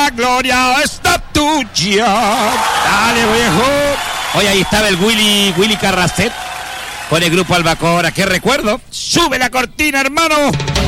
la gloria está tuya. Dale, viejo. Hoy ahí estaba el Willy Carrasset con el grupo Albacora. ¡Qué recuerdo! ¡Sube la cortina, hermano!